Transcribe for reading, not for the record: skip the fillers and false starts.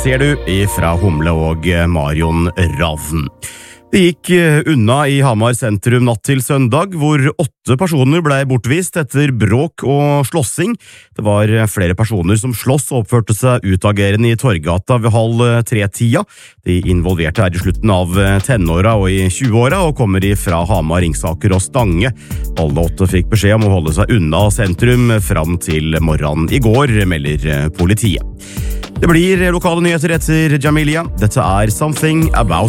ser du, fra Humle og Marion Ravn. Det gikk unna i Hamar sentrum natt til søndag, hvor 8 personer ble bortvist etter bråk og slåssing. Det var flere personer som slåss og oppførte seg utagerende i Torggata ved 2:30. De involverte i slutten av tenåra og i 20-åra og kommer fra Hamar, Ringsaker og Stange. Alle 8 fikk beskjed om å holde seg unna sentrum fram til morgenen i går, melder politiet. Det blir lokale nyheter etter Jamilia. Dette Something About